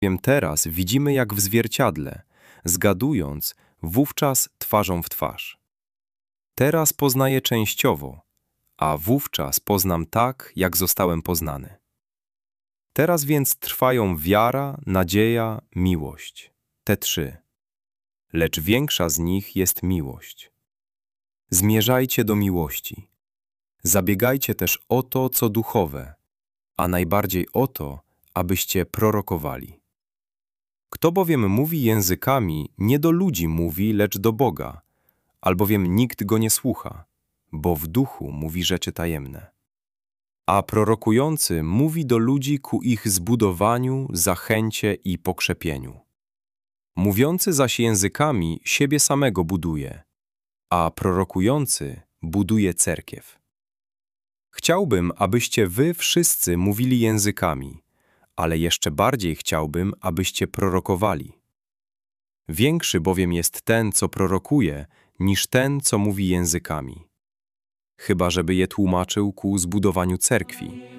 Teraz widzimy jak w zwierciadle, zgadując wówczas twarzą w twarz. Teraz poznaję częściowo, a wówczas poznam tak, jak zostałem poznany. Teraz więc trwają wiara, nadzieja, miłość. Te trzy. Lecz większa z nich jest miłość. Zmierzajcie do miłości. Zabiegajcie też o to, co duchowe, a najbardziej o to, abyście prorokowali. Kto bowiem mówi językami, nie do ludzi mówi, lecz do Boga, albowiem nikt go nie słucha, bo w duchu mówi rzeczy tajemne. A prorokujący mówi do ludzi ku ich zbudowaniu, zachęcie i pokrzepieniu. Mówiący zaś językami siebie samego buduje, a prorokujący buduje cerkiew. Chciałbym, abyście wy wszyscy mówili językami, ale jeszcze bardziej chciałbym, abyście prorokowali. Większy bowiem jest ten, co prorokuje, niż ten, co mówi językami. Chyba żeby je tłumaczył ku zbudowaniu cerkwi.